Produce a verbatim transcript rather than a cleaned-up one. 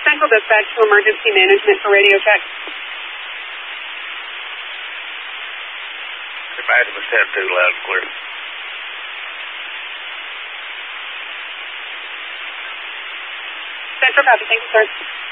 Central Dispatch to Emergency Management for radio check. Maximum ten two, loud and clear. Central copy, thank you, sir.